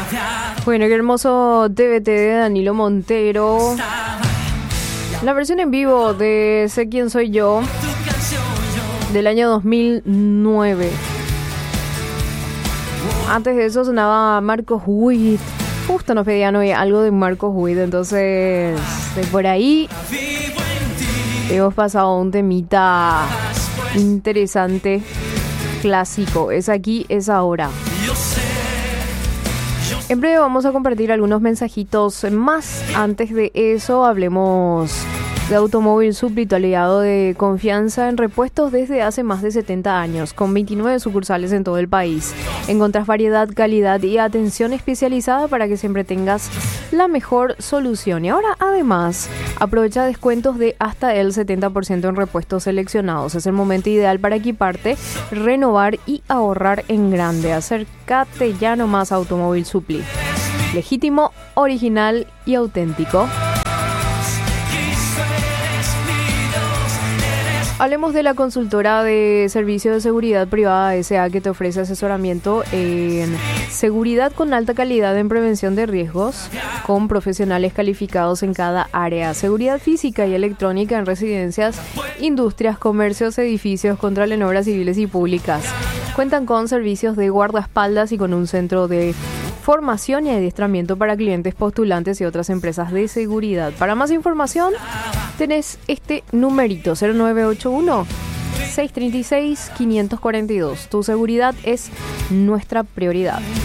Bueno, qué hermoso TBT de Danilo Montero. La versión en vivo de Sé quién soy yo, del año 2009. Antes de eso sonaba Marcos Witt. Justo nos pedían hoy algo de Marcos Witt, entonces de por ahí hemos pasado un temita interesante, clásico. Es aquí, es ahora. En breve vamos a compartir algunos mensajitos más. Antes de eso, hablemos de Automóvil Supli, tu aliado de confianza en repuestos desde hace más de 70 años, con 29 sucursales en todo el país. Encontrás variedad, calidad y atención especializada para que siempre tengas la mejor solución. Y ahora, además, aprovecha descuentos de hasta el 70% en repuestos seleccionados. Es el momento ideal para equiparte, renovar y ahorrar en grande. Acércate ya nomás a Automóvil Supli. Legítimo, original y auténtico. Hablemos de la consultora de servicio de seguridad privada S.A. que te ofrece asesoramiento en seguridad con alta calidad en prevención de riesgos, con profesionales calificados en cada área. Seguridad física y electrónica en residencias, industrias, comercios, edificios, control en obras civiles y públicas. Cuentan con servicios de guardaespaldas y con un centro de formación y adiestramiento para clientes, postulantes y otras empresas de seguridad. Para más información, tenés este numerito 0981-636-542. Tu seguridad es nuestra prioridad.